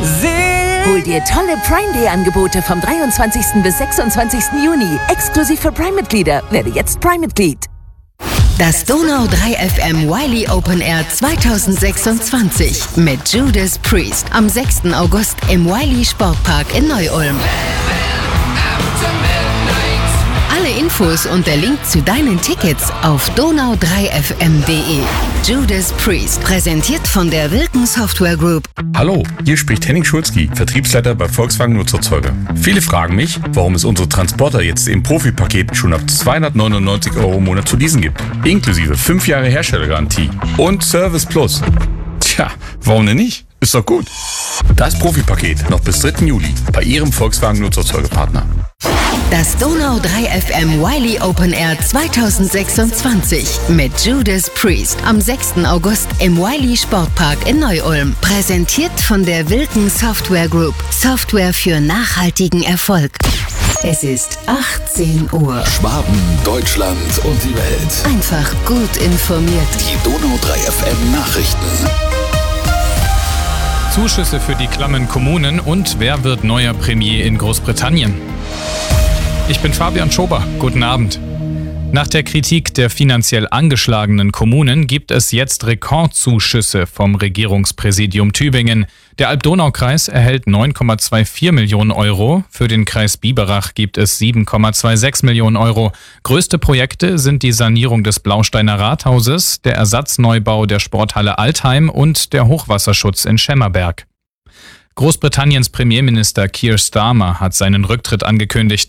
Hol dir tolle Prime Day Angebote vom 23. bis 26. Juni. Exklusiv für Prime-Mitglieder. Werde jetzt Prime-Mitglied. Das Donau 3 FM Wiley Open Air 2026 mit Judas Priest am 6. August im Wiley Sportpark in Neu-Ulm. Alle Infos und der Link zu deinen Tickets auf donau3fm.de. Judas Priest, präsentiert von der Wilken Software Group. Hallo, hier spricht Henning Schulzki, Vertriebsleiter bei Volkswagen Nutzerzeuger. Viele fragen mich, warum es unsere Transporter jetzt im Profipaket schon ab 299 € im Monat zu leasen gibt. Inklusive 5 Jahre Herstellergarantie und Service Plus. Tja, warum denn nicht? Ist doch gut. Das Profipaket noch bis 3. Juli bei Ihrem Volkswagen Nutzerzeugerpartner. Das Donau 3 FM Wiley Open Air 2026 mit Judas Priest am 6. August im Wiley Sportpark in Neu-Ulm. Präsentiert von der Wilken Software Group. Software für nachhaltigen Erfolg. Es ist 18 Uhr. Schwaben, Deutschland und die Welt. Einfach gut informiert. Die Donau 3 FM Nachrichten. Zuschüsse für die klammen Kommunen und wer wird neuer Premier in Großbritannien? Ich bin Fabian Schober. Guten Abend. Nach der Kritik der finanziell angeschlagenen Kommunen gibt es jetzt Rekordzuschüsse vom Regierungspräsidium Tübingen. Der Alb-Donau-Kreis erhält 9,24 Millionen €. Für den Kreis Biberach gibt es 7,26 Millionen €. Größte Projekte sind die Sanierung des Blausteiner Rathauses, der Ersatzneubau der Sporthalle Altheim und der Hochwasserschutz in Schemmerberg. Großbritanniens Premierminister Keir Starmer hat seinen Rücktritt angekündigt.